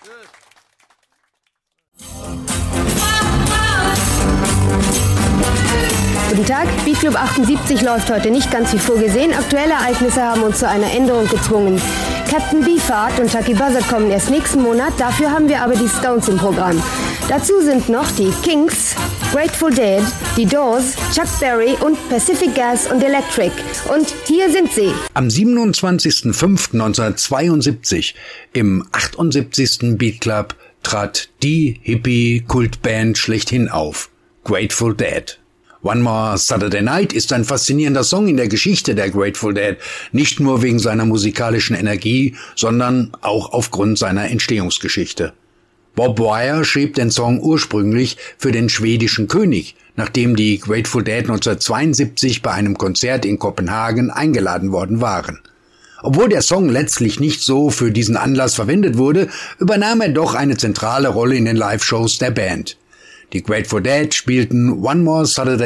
Guten Tag, Beatclub 78 läuft heute nicht ganz wie vorgesehen. Aktuelle Ereignisse haben uns zu einer Änderung gezwungen. Captain Beefheart und Chucky Buzzard kommen erst nächsten Monat, dafür haben wir aber die Stones im Programm. Dazu sind noch die Kinks, Grateful Dead, die Doors, Chuck Berry und Pacific Gas und Electric. Und hier sind sie. Am 27.05.1972 im 78. Beatclub trat die Hippie-Kultband schlechthin auf, Grateful Dead. One More Saturday Night ist ein faszinierender Song in der Geschichte der Grateful Dead, nicht nur wegen seiner musikalischen Energie, sondern auch aufgrund seiner Entstehungsgeschichte. Bob Wire schrieb den Song ursprünglich für den schwedischen König, nachdem die Grateful Dead 1972 bei einem Konzert in Kopenhagen eingeladen worden waren. Obwohl der Song letztlich nicht so für diesen Anlass verwendet wurde, übernahm er doch eine zentrale Rolle in den Live-Shows der Band. Die Grateful Dead spielten One More Saturday